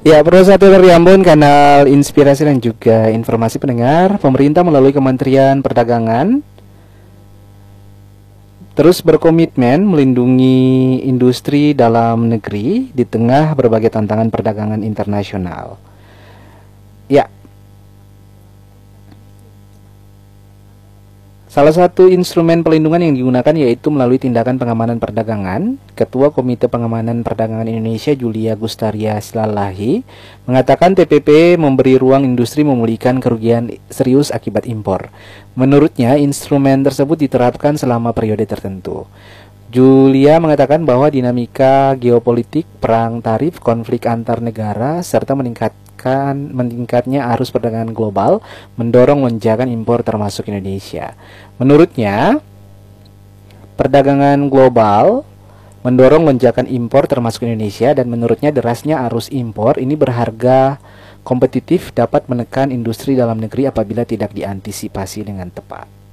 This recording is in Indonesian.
Ya, Pro 1 dari Ambon, kanal inspirasi dan juga informasi pendengar. Pemerintah melalui Kementerian Perdagangan terus berkomitmen melindungi industri dalam negeri di tengah berbagai tantangan perdagangan internasional. Ya, salah satu instrumen pelindungan yang digunakan yaitu melalui tindakan pengamanan perdagangan. Ketua Komite Pengamanan Perdagangan Indonesia, Julia Gustaria Silalahi, mengatakan TPP memberi ruang industri memulihkan kerugian serius akibat impor. Menurutnya, instrumen tersebut diterapkan selama periode tertentu. Julia mengatakan bahwa dinamika geopolitik, perang tarif, konflik antar negara, serta meningkatnya arus perdagangan global mendorong lonjakan impor termasuk Indonesia. Menurutnya, perdagangan global mendorong lonjakan impor termasuk Indonesia, dan menurutnya derasnya arus impor ini berharga kompetitif dapat menekan industri dalam negeri apabila tidak diantisipasi dengan tepat.